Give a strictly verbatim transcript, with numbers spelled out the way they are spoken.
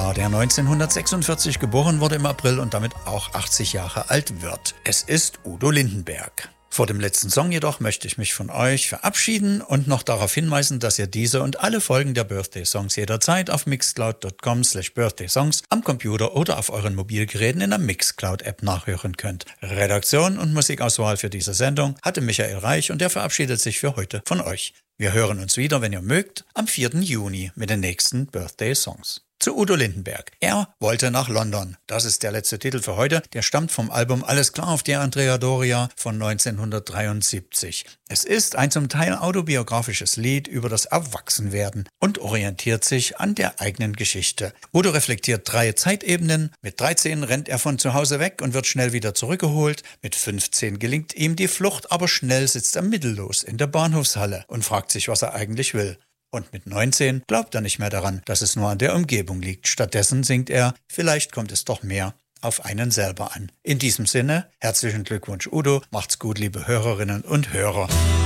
Star, der neunzehnhundertsechsundvierzig geboren wurde im April und damit auch achtzig Jahre alt wird. Es ist Udo Lindenberg. Vor dem letzten Song jedoch möchte ich mich von euch verabschieden und noch darauf hinweisen, dass ihr diese und alle Folgen der Birthday Songs jederzeit auf mixcloud punkt com slash birthday songs am Computer oder auf euren Mobilgeräten in der Mixcloud-App nachhören könnt. Redaktion und Musikauswahl für diese Sendung hatte Michael Reich und der verabschiedet sich für heute von euch. Wir hören uns wieder, wenn ihr mögt, am vierten Juni mit den nächsten Birthday Songs. Zu Udo Lindenberg. Er wollte nach London. Das ist der letzte Titel für heute. Der stammt vom Album Alles klar auf der Andrea Doria von neunzehnhundertdreiundsiebzig. Es ist ein zum Teil autobiografisches Lied über das Erwachsenwerden und orientiert sich an der eigenen Geschichte. Udo reflektiert drei Zeitebenen. Mit dreizehn rennt er von zu Hause weg und wird schnell wieder zurückgeholt. Mit fünfzehn gelingt ihm die Flucht, aber schnell sitzt er mittellos in der Bahnhofshalle und fragt sich, was er eigentlich will. Und mit neunzehn glaubt er nicht mehr daran, dass es nur an der Umgebung liegt. Stattdessen singt er, vielleicht kommt es doch mehr auf einen selber an. In diesem Sinne, herzlichen Glückwunsch Udo, macht's gut, liebe Hörerinnen und Hörer.